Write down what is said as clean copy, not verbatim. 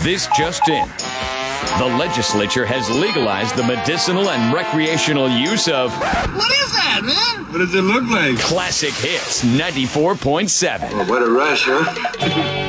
This just in. The legislature has legalized the medicinal and recreational use of What is that, man? What does it look like? Classic Hits 94.7. What a rush, huh?